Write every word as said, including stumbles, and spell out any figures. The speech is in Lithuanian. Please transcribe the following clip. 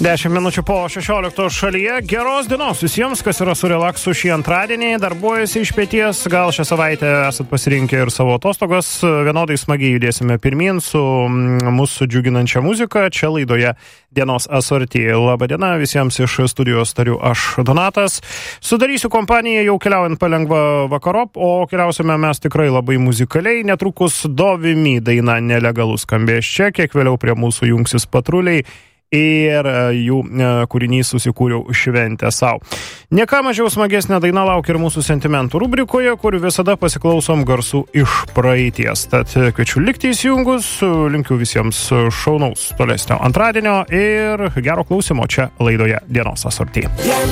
dešimt minučių po šešioliktos šalyje. Geros dienos visiems, kas yra su relaksu šį antradienį, darbuojasi iš pieties. Gal šią savaitę esat pasirinkę ir savo atostogas. Vienodai smagiai judėsime pirmin su mūsų džiuginančia muzika. Čia laidoje Dienos asorti. Labadiena visiems iš studijos tariu aš, Donatas. Sudarysiu kompaniją jau keliaujant palengva vakarop, o keliausime mes tikrai labai muzikaliai. Netrukus Dovimi daina Nelegalus skambės čia, kiek vėliau prie mūsų jungsis Patruliai. Ir jų kūrinys Susikūriau šventę savo. Nieka mažiau smagesnė daina laukia ir mūsų sentimentų rubrikoje, kur visada pasiklausom garsų iš praeities. Tad kviečiu likti įsijungus, linkiu visiems šaunaus tolesnio antradienio ir gero klausimo čia laidoje Dienos asorti.